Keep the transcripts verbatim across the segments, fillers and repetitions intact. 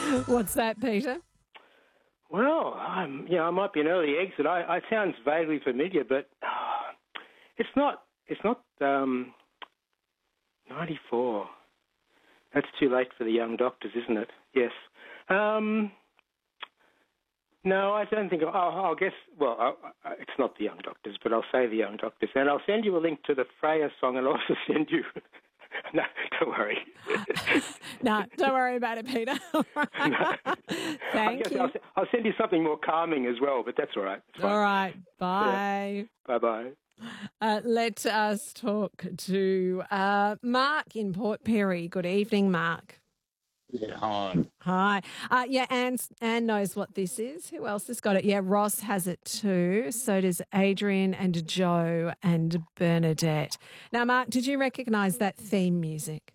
What's that, Peter? Well, I'm, you know, I might be an early exit. I, I sounds vaguely familiar, but oh, it's not. It's not um, ninety-four. That's too late for the Young Doctors, isn't it? Yes. Um, no, I don't think. I'll, I'll guess. Well, I, I, it's not the Young Doctors, but I'll say the Young Doctors, and I'll send you a link to the Freya song, and I'll also send you. No, don't worry. No, don't worry about it, Peter. No. Thank I you. I'll, I'll send you something more calming as well, but that's all right. It's fine. All right. Bye. Yeah. Bye-bye. Uh, let us talk to uh, Mark in Port Perry. Good evening, Mark. Yeah, hi. Hi. Uh, yeah, Anne, Anne knows what this is. Who else has got it? Yeah, Ross has it too. So does Adrian and Joe and Bernadette. Now, Mark, did you recognise that theme music?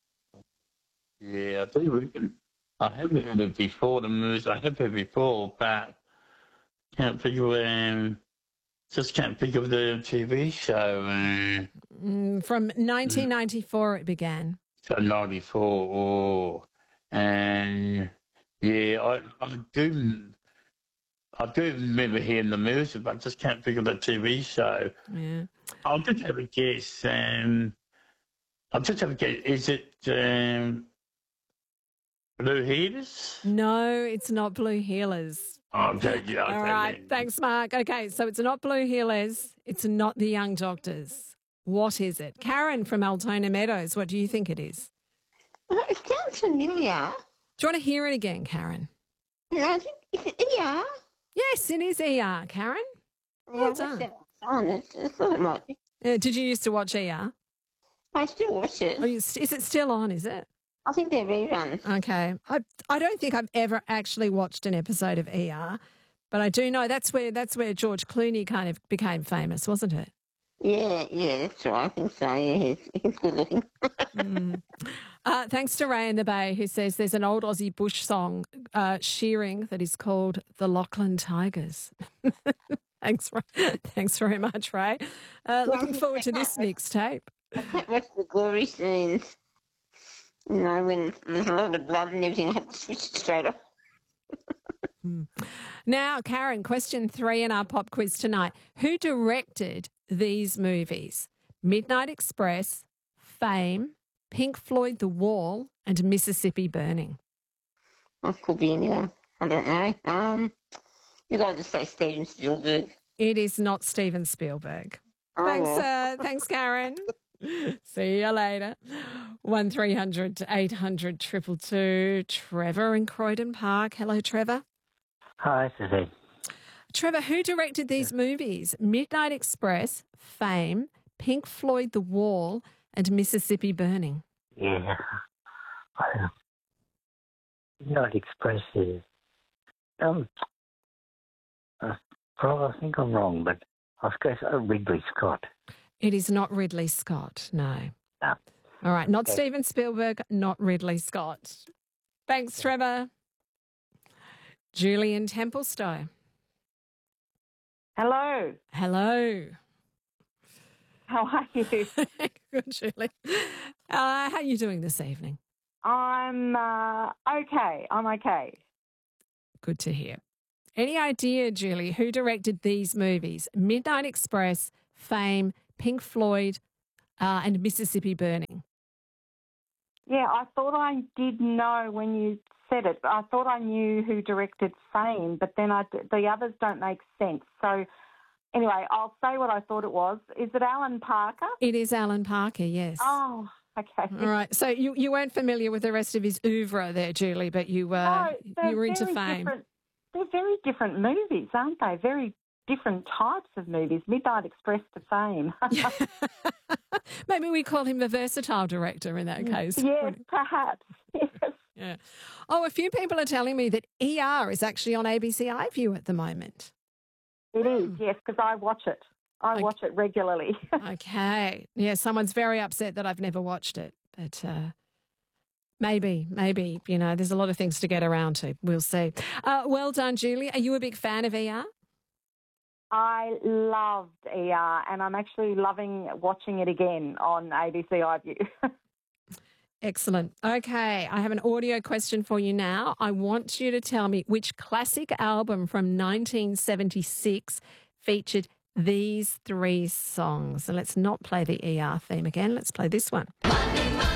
Yeah, I do. I haven't heard it before, the music. I have heard it before, but can't figure, um, just can't think of the T V show. Um, Mm, from nineteen ninety-four it began. so ninety-four, oh, and yeah, I, I do, I do remember hearing the music, but I just can't think of the T V show. Yeah. I'll just have a guess. Um, I'll just have a guess. Is it um, Blue Heaters? No, it's not Blue Healers. Oh, okay, yeah, okay, All right. then. Thanks, Mark. Okay, so it's not Blue Healers. It's not the Young Doctors. What is it? Karen from Altona Meadows, what do you think it is? Well, it sounds familiar. Do you want to hear it again, Karen? No, I think, is it E R? Yes, it is E R, Karen. Yeah, Well I done. watched it on it. I thought it might be. Uh, did you used to watch E R? I still watch it. Oh, you, is it still on, is it? I think they're reruns. Okay. I I don't think I've ever actually watched an episode of E R, but I do know that's where that's where George Clooney kind of became famous, wasn't it? Yeah, yeah, that's right. I think so. Yeah, he's, he's good looking. Mm. Uh, thanks to Ray in the Bay, who says there's an old Aussie bush song, uh, shearing, that is called the Lachlan Tigers. thanks, Ray. Thanks very much, Ray. Uh, looking forward to this mixtape. I can't watch the gory scenes. You know, when there's a lot of blood and everything, I have to switch it straight off. Now, Karen, question three in our pop quiz tonight. Who directed these movies? Midnight Express, Fame, Pink Floyd The Wall, and Mississippi Burning. That could be anyone. I don't know. Um, you got to say Steven Spielberg. It is not Steven Spielberg. Oh, Thanks, well. uh, thanks, Karen. See you later. One three hundred eight hundred two two two. Trevor in Croydon Park. Hello, Trevor. Hi, Susie. Trevor, who directed these movies? Midnight Express, Fame, Pink Floyd The Wall, and Mississippi Burning. Yeah. Uh, Not Express is. Um, uh, probably I think I'm wrong, but I suppose uh, Ridley Scott. It is not Ridley Scott, no. No. All right, not Okay. Steven Spielberg, not Ridley Scott. Thanks, Trevor. Julian Templestowe. Hello. Hello. How are you? Good, Julie. Uh, how are you doing this evening? I'm uh, okay. I'm okay. Good to hear. Any idea, Julie, who directed these movies? Midnight Express, Fame, Pink Floyd, uh, and Mississippi Burning. Yeah, I thought I did know when you said it. I thought I knew who directed Fame, but then I, the others don't make sense. So anyway, I'll say what I thought it was. Is it Alan Parker? It is Alan Parker, yes. Oh, okay. All right. So you, you weren't familiar with the rest of his oeuvre there, Julie, but you were No, they're you were into very Fame. different- They're very different movies, aren't they? Very different types of movies. Midnight Express to Fame. Maybe we call him the versatile director in that case. Yes, perhaps. Yes. Yeah. Oh, a few people are telling me that E R is actually on A B C iView at the moment. It is, yes, because I watch it. I Okay. watch it regularly. Okay. Yeah, someone's very upset that I've never watched it, but uh, maybe, maybe, you know, there's a lot of things to get around to. We'll see. Uh, well done, Julie. Are you a big fan of E R? I loved E R, and I'm actually loving watching it again on A B C iView. Excellent. Okay, I have an audio question for you now. I want you to tell me which classic album from nineteen seventy-six featured these three songs. So let's not play the E R theme again. Let's play this one. Money, money.